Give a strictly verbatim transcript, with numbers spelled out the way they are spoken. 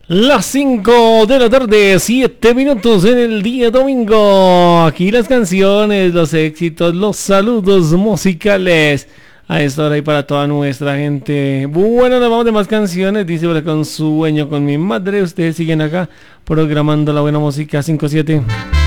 Las cinco de la tarde, siete minutos en el día domingo. Aquí las canciones, los éxitos, los saludos musicales a esta hora y para toda nuestra gente. Bueno, nos vamos de más canciones. Dice por acá un sueño con mi madre. Ustedes siguen acá programando la buena música cinco siete.